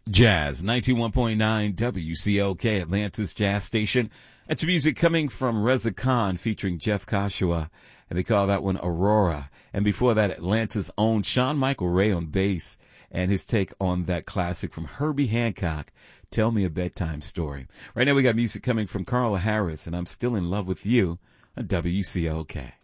Jazz 91.9 WCOK, Atlanta's Jazz Station. That's music coming from Reza Khan featuring Jeff Kashua, and they call that one Aurora. And before that, Atlanta's own Sean Michael Ray on bass and his take on that classic from Herbie Hancock, Tell Me a Bedtime Story. Right now we got music coming from Carla Harris and I'm Still in Love with You on WCOK.